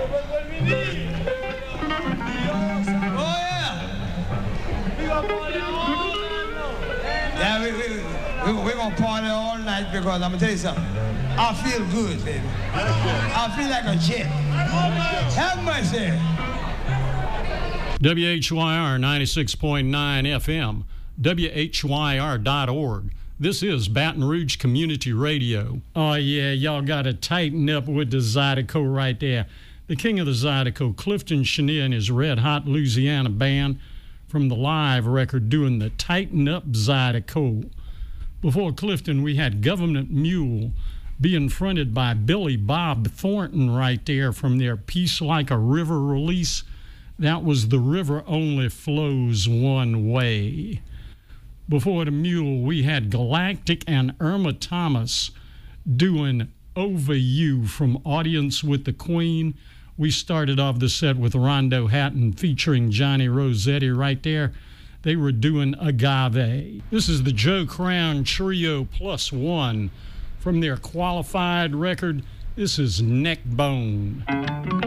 Oh, yeah. Yeah, we're going to party all night because I'm going to tell you something. I feel good, baby. I feel like a jet. Have mercy. WHYR 96.9 FM, WHYR.org. This is Baton Rouge Community Radio. Oh, yeah, y'all got to tighten up with the Zydeco right there. The king of the Zydeco, Clifton Chenier and his Red Hot Louisiana band from the live record doing the Tighten Up Zydeco. Before Clifton, we had Government Mule being fronted by Billy Bob Thornton right there from their Peace Like a River release. That was The River Only Flows One Way. Before the Mule, we had Galactic and Irma Thomas doing Over You from Audience with the Queen. We started off the set with Rondo Hatton featuring Johnny Rossetti right there. They were doing Agave. This is the Joe Crown Trio Plus One from their Qualified record. This is Neck Bone.